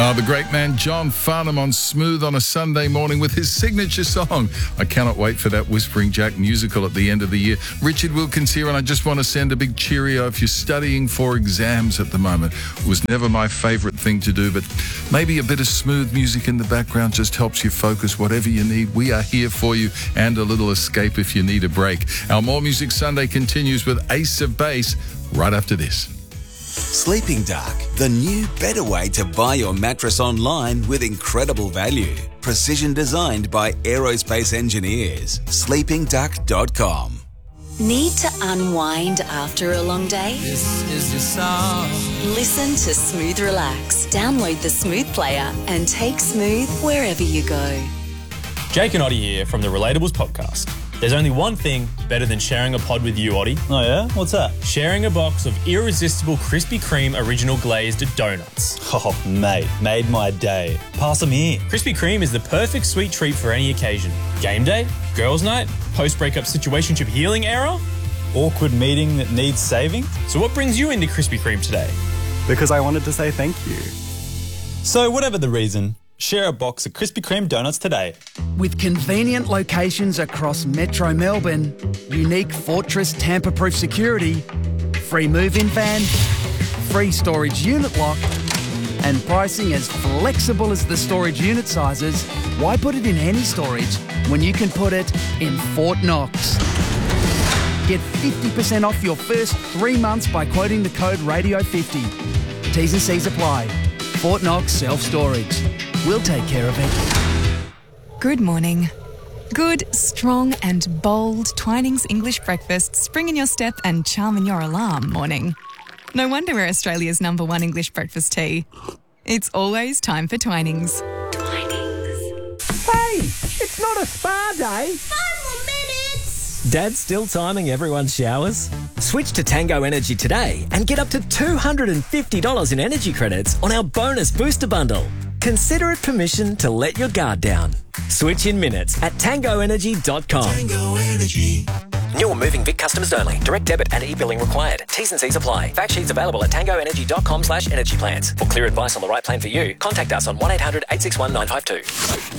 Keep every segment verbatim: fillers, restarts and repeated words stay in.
Oh, the great man John Farnham on Smooth on a Sunday morning with his signature song. I cannot wait for that Whispering Jack musical at the end of the year. Richard Wilkins here, and I just want to send a big cheerio if you're studying for exams at the moment. It was never my favourite thing to do, but maybe a bit of smooth music in the background just helps you focus. Whatever you need, we are here for you, and a little escape if you need a break. Our More Music Sunday continues with Ace of Base right after this. Sleeping Dark, the new, better way to buy your mattress online with incredible value. Precision designed by aerospace engineers. sleeping duck dot com. Need to unwind after a long day? This is your song. Listen to Smooth Relax. Download the Smooth player and take Smooth wherever you go. Jake and Oddie here from the Relatables podcast. There's only one thing better than sharing a pod with you, Oddie. Oh yeah? What's that? Sharing a box of irresistible Krispy Kreme original glazed donuts. Oh, mate, made my day. Pass them here. Krispy Kreme is the perfect sweet treat for any occasion. Game day, girls' night, post-breakup situationship healing era. Awkward meeting that needs saving. So what brings you into Krispy Kreme today? Because I wanted to say thank you. So whatever the reason, share a box of Krispy Kreme donuts today. With convenient locations across Metro Melbourne, unique Fortress tamper-proof security, free move-in van, free storage unit lock, and pricing as flexible as the storage unit sizes, why put it in any storage when you can put it in Fort Knox? Get fifty percent off your first three months by quoting the code radio fifty. T's and C's apply. Fort Knox Self-Storage. We'll take care of it. Good morning. Good, strong and bold Twinings English breakfast, spring in your step and charm in your alarm morning. No wonder we're Australia's number one English breakfast tea. It's always time for Twinings. Twinings. Hey, it's not a spa day. Five more minutes. Dad's still timing everyone's showers? Switch to Tango Energy today and get up to two hundred fifty dollars in energy credits on our bonus booster bundle. Consider it permission to let your guard down. Switch in minutes at tango energy dot com. Tango Energy. New or moving Vic customers only. Direct debit and e-billing required. T's and C's apply. Fact sheets available at tango energy dot com slash energy plans. For clear advice on the right plan for you, contact us on one eight hundred eight six one nine five two.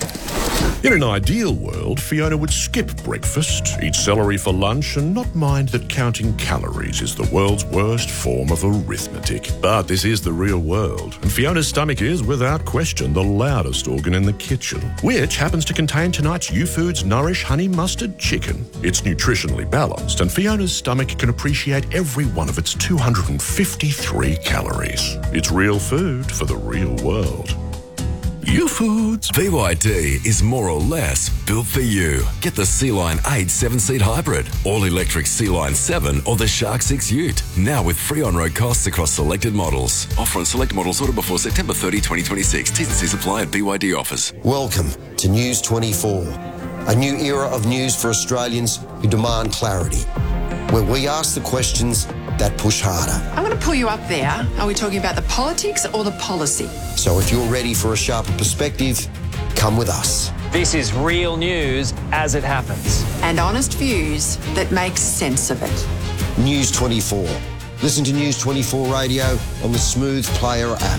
In an ideal world, Fiona would skip breakfast, eat celery for lunch, and not mind that counting calories is the world's worst form of arithmetic. But this is the real world, and Fiona's stomach is, without question, the loudest organ in the kitchen, which happens to contain tonight's U-Foods Nourish Honey Mustard Chicken. It's nutritionally balanced, and Fiona's stomach can appreciate every one of its two hundred fifty-three calories. It's real food for the real world. U-Foods. B Y D is more or less built for you. Get the Sea-Line eight seven-seat hybrid, all-electric Sea-Line seven or the Shark six Ute. Now with free on-road costs across selected models. Offer on select models ordered before September thirtieth, twenty twenty-six. T's and C's apply at B Y D offers. Welcome to News twenty-four, a new era of news for Australians who demand clarity, where we ask the questions that push harder. I'm going to pull you up there. Are we talking about the politics or the policy? So if you're ready for a sharper perspective, come with us. This is real news as it happens. And honest views that make sense of it. News twenty-four. Listen to News twenty-four Radio on the Smooth Player app.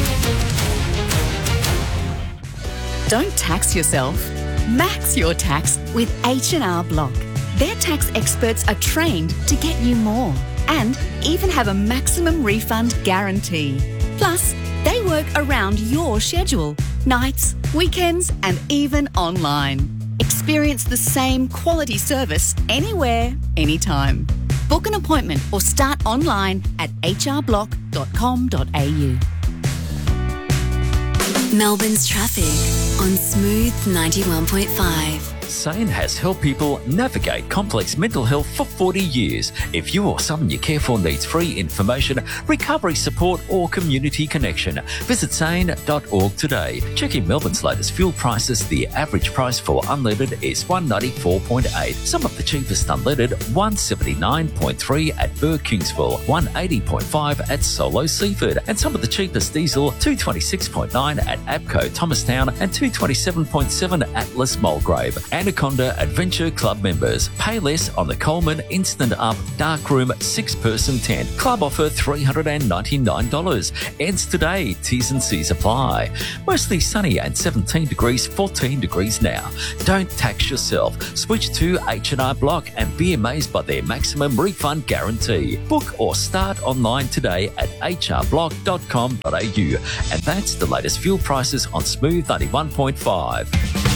Don't tax yourself. Max your tax with H and R Block. Their tax experts are trained to get you more and even have a maximum refund guarantee. Plus, they work around your schedule, nights, weekends, and even online. Experience the same quality service anywhere, anytime. Book an appointment or start online at h r block dot com dot a u. Melbourne's traffic on Smooth ninety-one point five. SANE has helped people navigate complex mental health for forty years. If you or someone you care for needs free information, recovery support or community connection, visit sane dot org today. Checking Melbourne's latest fuel prices, the average price for unleaded is one ninety-four point eight. Some of the cheapest unleaded, one seventy-nine point three at Burr Kingsville, one eighty point five at Solo Seaford, and some of the cheapest diesel, two twenty-six point nine at Abco Thomastown and two twenty-seven point seven at Les Mulgrave. Anaconda Adventure Club members. Pay less on the Coleman Instant Up Darkroom six-person tent. Club offer three hundred ninety-nine dollars. Ends today. T's and C's apply. Mostly sunny and seventeen degrees, fourteen degrees now. Don't tax yourself. Switch to H and R Block and be amazed by their maximum refund guarantee. Book or start online today at h r block dot com dot a u. And that's the latest fuel prices on Smooth ninety-one point five.